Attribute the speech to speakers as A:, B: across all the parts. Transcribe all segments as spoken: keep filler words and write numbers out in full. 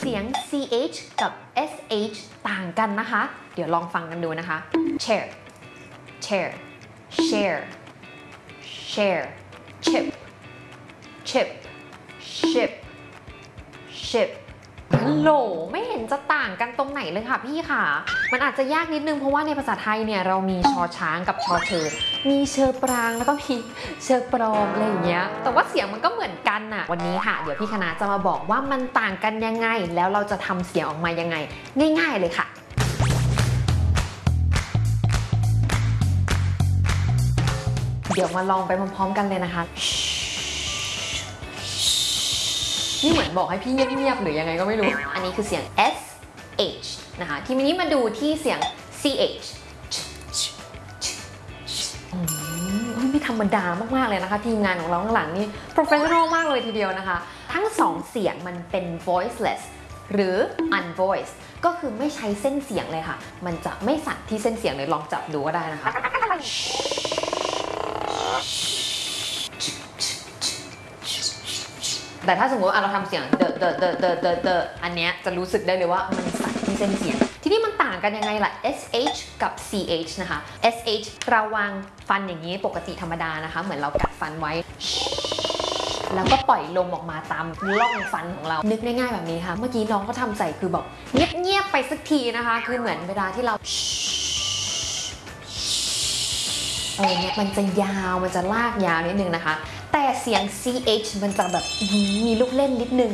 A: เสียง ch กับ sh ต่างกันนะคะเดี๋ยวลองฟังกันดูนะคะ chair chair share share chip chip ship ship ฮัลโหลไม่เห็นจะต่างกันตรงไหนเลยค่ะพี่ค่ะมันอาจจะยากนิดนึงเพราะว่าในภาษาไทยเนี่ยเรามีชอช้างกับชอเชอมีเชอปรางแล้วก็มีเชอปลอมอะไรอย่างเงี้ยแต่ว่าเสียงมันก็เหมือนกันน่ะวันนี้ค่ะเดี๋ยวพี่คณะจะมาบอกว่ามันต่างกันยังไงแล้วเราจะทำเสียงออกมายังไงง่ายๆเลยค่ะเดี๋ยวมาลองไปพร้อมๆกันเลยนะคะนี่เหมือนบอกให้พี่เงียบๆหรือยังไงก็ไม่รู้อันนี้คือเสียง sh นะคะทีนี้มาดูที่เสียง ch ไม่ธรรมดามากๆเลยนะคะทีมงานของเราข้างหลังนี่ professional มากเลยทีเดียวนะคะทั้งสองเสียงมันเป็น voiceless หรือ unvoiced ก็คือไม่ใช้เส้นเสียงเลยค่ะมันจะไม่สั่นที่เส้นเสียงเลยลองจับดูก็ได้นะคะแต่ถ้าสมมติเราทำเสียงเดอะเดอะเดอะเดอะเดอะเดอะอันเนี้ยจะรู้สึกได้เลยว่ามันสั่นที่เส้นเสียงทีนี้มันต่างกันยังไงล่ะ sh กับ ch นะคะ sh เราวางฟันอย่างนี้ปกติธรรมดานะคะเหมือนเรากัดฟันไว้แล้วก็ปล่อยลมออกมาตามร่องฟันของเรานึกง่ายๆแบบนี้ค่ะเมื่อกี้น้องเขาทำใส่คือแบบเงียบๆไปสักทีนะคะคือเหมือนเวลาที่เราเออเนี่ยมันจะยาวมันจะลากยาวนิดนึงนะคะแต่เสียง ch มันจะแบบมีลูกเล่นนิดนึง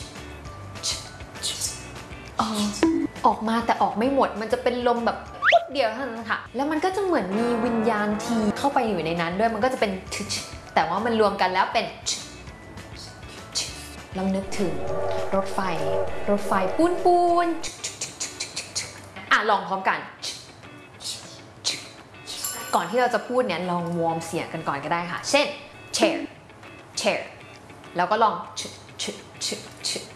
A: ออกมาแต่ออกไม่หมดมันจะเป็นลมแบบปุ๊บเดียวเท่านั้นค่ะแล้วมันก็จะเหมือนมีวิญญาณทีเข้าไปอยู่ในนั้นด้วยมันก็จะเป็นแต่ว่ามันรวมกันแล้วเป็นลองนึกถึงรถไฟรถไฟปูนปูนอ่ะลองพร้อมกันก่อนที่เราจะพูดเนี่ยลองวอร์มเสียงกันก่อนก็ได้ค่ะเช่น chair chair แล้วก็ลองชึชึชึชึ